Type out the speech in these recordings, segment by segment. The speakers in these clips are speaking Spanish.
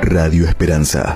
Radio Esperanza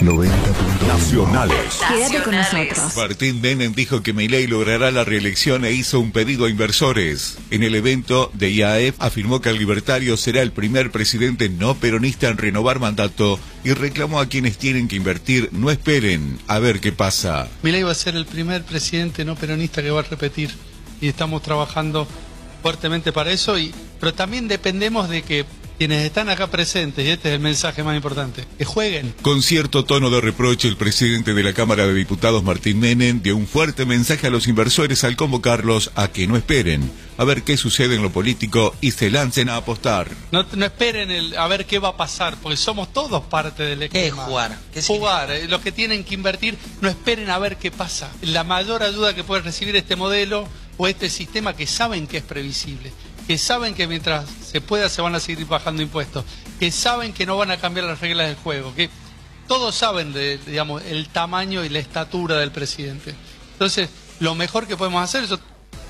90.1 Nacionales. Quédate con nosotros. Martín Menem dijo que Milei logrará la reelección e hizo un pedido a inversores. En el evento de IAEF afirmó que el libertario será el primer presidente no peronista en renovar mandato y reclamó a quienes tienen que invertir no esperen a ver qué pasa. Milei va a ser el primer presidente no peronista que va a repetir y estamos trabajando fuertemente para eso, pero también dependemos de que quienes están acá presentes, y este es el mensaje más importante, que jueguen. Con cierto tono de reproche, el presidente de la Cámara de Diputados, Martín Menem, dio un fuerte mensaje a los inversores al convocarlos a que no esperen a ver qué sucede en lo político y se lancen a apostar. No esperen a ver qué va a pasar, porque somos todos parte del esquema. ¿Qué es jugar? Jugar. Los que tienen que invertir, no esperen a ver qué pasa. La mayor ayuda que puede recibir este modelo o este sistema que saben que es previsible, que saben que mientras se pueda se van a seguir bajando impuestos, que saben que no van a cambiar las reglas del juego, que todos saben digamos, el tamaño y la estatura del presidente. Entonces, lo mejor que podemos hacer, yo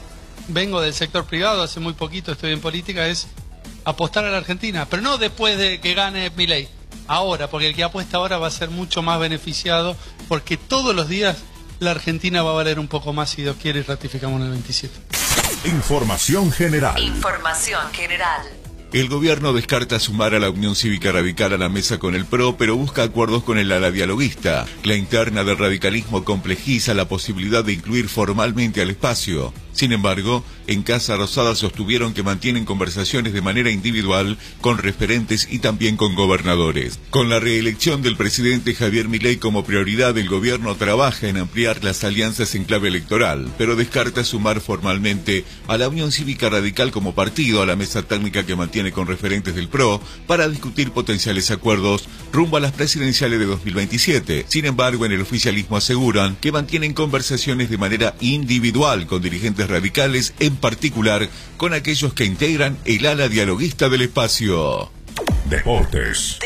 vengo del sector privado, hace muy poquito estoy en política, es apostar a la Argentina, pero no después de que gane Milei, ahora, porque el que apuesta ahora va a ser mucho más beneficiado, porque todos los días la Argentina va a valer un poco más si Dios quiere y ratificamos en el 27. Información general. Información general. El gobierno descarta sumar a la Unión Cívica Radical a la mesa con el PRO, pero busca acuerdos con el ala dialoguista. La interna del radicalismo complejiza la posibilidad de incluir formalmente al espacio. Sin embargo, en Casa Rosada sostuvieron que mantienen conversaciones de manera individual con referentes y también con gobernadores. Con la reelección del presidente Javier Milei como prioridad, el gobierno trabaja en ampliar las alianzas en clave electoral, pero descarta sumar formalmente a la Unión Cívica Radical como partido a la mesa técnica que mantiene con referentes del PRO para discutir potenciales acuerdos rumbo a las presidenciales de 2027. Sin embargo, en el oficialismo aseguran que mantienen conversaciones de manera individual con dirigentes radicales, en particular con aquellos que integran el ala dialoguista del espacio. Deportes.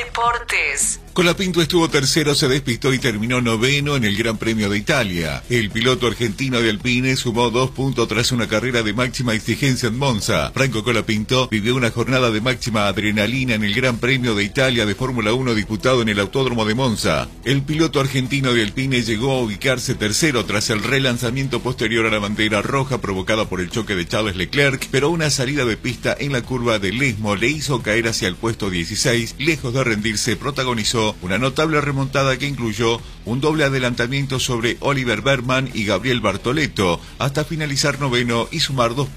Colapinto estuvo tercero, se despistó y terminó noveno en el Gran Premio de Italia. El piloto argentino de Alpine sumó 2 puntos tras una carrera de máxima exigencia en Monza. Franco Colapinto vivió una jornada de máxima adrenalina en el Gran Premio de Italia de Fórmula 1 disputado en el Autódromo de Monza. El piloto argentino de Alpine llegó a ubicarse tercero tras el relanzamiento posterior a la bandera roja provocada por el choque de Charles Leclerc, pero una salida de pista en la curva del Esmo le hizo caer hacia el puesto 16. Lejos de rendirse, protagonizó una notable remontada que incluyó un doble adelantamiento sobre Oliver Bergman y Gabriel Bartoletto hasta finalizar noveno y sumar 2